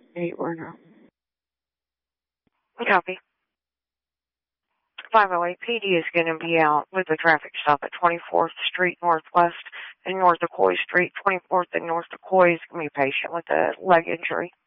8 Werner. Copy. 508 PD is going to be out with a traffic stop at 24th Street Northwest and North Decoy Street. 24th and North Decoy is going to be a patient with a leg injury.